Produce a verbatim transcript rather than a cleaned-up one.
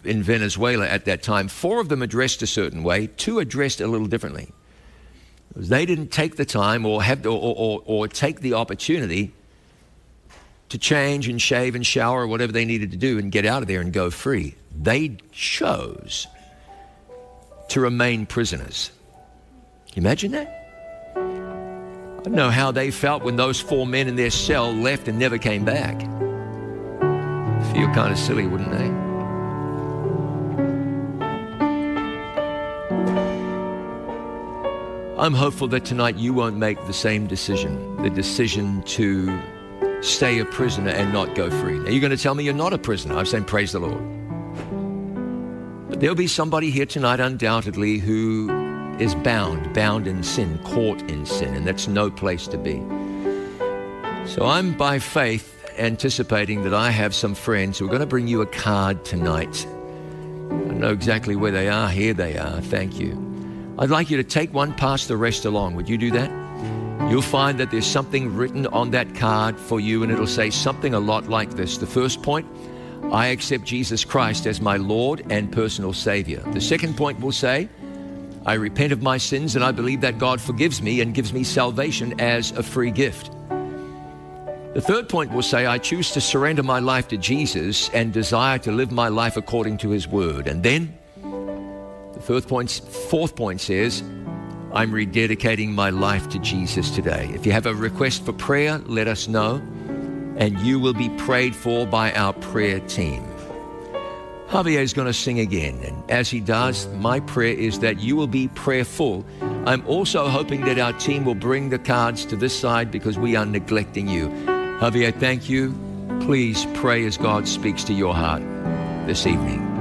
in Venezuela at that time. Four of them are dressed a certain way. Two are dressed a little differently. They didn't take the time or have to, or, or, or take the opportunity to change and shave and shower or whatever they needed to do and get out of there and go free. They chose to remain prisoners. Can you imagine that? I don't know how they felt when those four men in their cell left and never came back. Feel kind of silly, wouldn't they? I'm hopeful that tonight you won't make the same decision, the decision to stay a prisoner and not go free. Now, you're going to tell me you're not a prisoner. I'm saying praise the Lord. But there'll be somebody here tonight undoubtedly who is bound, bound in sin, caught in sin, and that's no place to be. So I'm by faith anticipating that I have some friends who are going to bring you a card tonight. I don't know exactly where they are. Here they are. Thank you. I'd like you to take one, pass the rest along. Would you do that? You'll find that there's something written on that card for you, and it'll say something a lot like this. The first point, I accept Jesus Christ as my Lord and personal Savior. The second point will say, I repent of my sins and I believe that God forgives me and gives me salvation as a free gift. The third point will say, I choose to surrender my life to Jesus and desire to live my life according to His Word. And then the fourth point, fourth point says, I'm rededicating my life to Jesus today. If you have a request for prayer, let us know, and you will be prayed for by our prayer team. Javier is going to sing again, and as he does, my prayer is that you will be prayerful. I'm also hoping that our team will bring the cards to this side because we are neglecting you. Javier, thank you. Please pray as God speaks to your heart this evening.